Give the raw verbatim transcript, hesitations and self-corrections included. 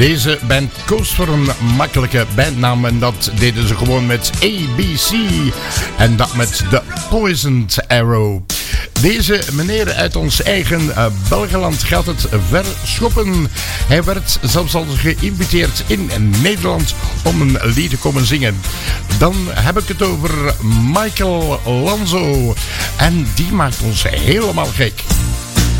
Deze band koos voor een makkelijke bandnaam en dat deden ze gewoon met A B C. En dat met The Poisoned Arrow. Deze meneer uit ons eigen uh, Belgeland gaat het verschoppen. Hij werd zelfs al geïnviteerd in Nederland om een lied te komen zingen. Dan heb ik het over Michael Lanzo. En die maakt ons helemaal gek.